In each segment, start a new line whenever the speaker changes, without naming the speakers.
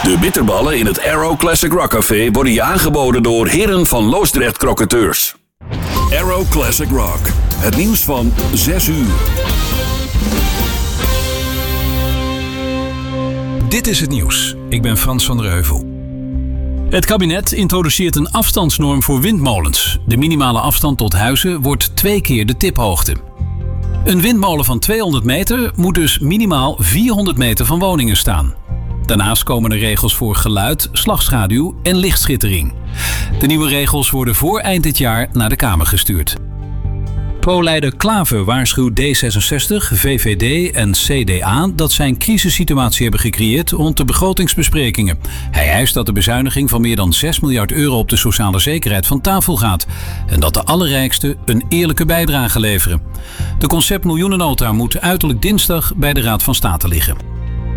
De bitterballen in het Arrow Classic Rock Café worden je aangeboden door Heren van Loosdrecht Crocateurs. Arrow Classic Rock. Het nieuws van 6 uur.
Dit is het nieuws. Ik ben Frans van der Heuvel. Het kabinet introduceert een afstandsnorm voor windmolens. De minimale afstand tot huizen wordt 2 keer de tiphoogte. Een windmolen van 200 meter moet dus minimaal 400 meter van woningen staan. Daarnaast komen er regels voor geluid, slagschaduw en lichtschittering. De nieuwe regels worden voor eind dit jaar naar de Kamer gestuurd. Pro-leider Klaver waarschuwt D66, VVD en CDA dat zij een crisissituatie hebben gecreëerd rond de begrotingsbesprekingen. Hij eist dat de bezuiniging van meer dan 6 miljard euro op de sociale zekerheid van tafel gaat en dat de allerrijksten een eerlijke bijdrage leveren. De concept-miljoenennota moet uiterlijk dinsdag bij de Raad van State liggen.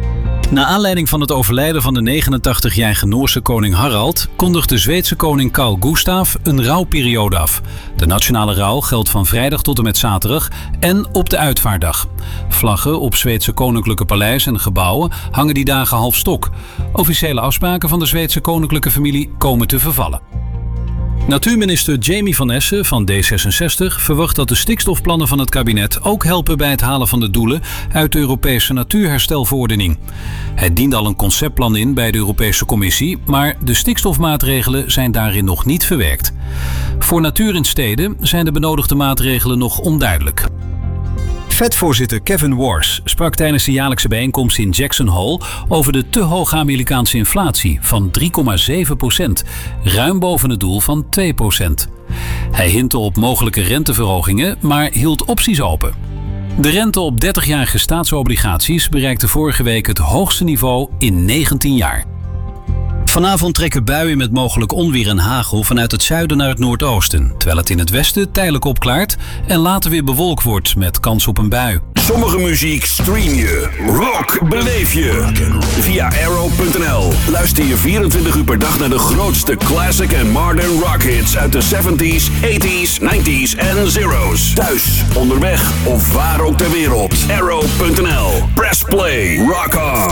Na aanleiding van het overlijden van de 89-jarige Noorse koning Harald kondigt de Zweedse koning Carl Gustaf een rouwperiode af. De nationale rouw geldt van vrijdag tot en met zaterdag en op de uitvaartdag. Vlaggen op Zweedse koninklijke paleis en gebouwen hangen die dagen half stok. Officiële afspraken van de Zweedse koninklijke familie komen te vervallen. Natuurminister Jamie van Essen van D66 verwacht dat de stikstofplannen van het kabinet ook helpen bij het halen van de doelen uit de Europese Natuurherstelverordening. Hij diende al een conceptplan in bij de Europese Commissie, maar de stikstofmaatregelen zijn daarin nog niet verwerkt. Voor natuur in steden zijn de benodigde maatregelen nog onduidelijk. Fed-voorzitter Kevin Warsh sprak tijdens de jaarlijkse bijeenkomst in Jackson Hole over de te hoge Amerikaanse inflatie van 3,7%, ruim boven het doel van 2%. Hij hintte op mogelijke renteverhogingen, maar hield opties open. De rente op 30-jarige staatsobligaties bereikte vorige week het hoogste niveau in 19 jaar. Vanavond trekken buien met mogelijk onweer en hagel vanuit het zuiden naar het noordoosten, terwijl het in het westen tijdelijk opklaart en later weer bewolkt wordt met kans op een bui.
Sommige muziek stream je, rock beleef je. Via Arrow.nl luister je 24 uur per dag naar de grootste classic en modern rock hits uit de 70s, 80s, 90s en zeros. Thuis, onderweg of waar ook ter wereld. Arrow.nl. Press play, rock on.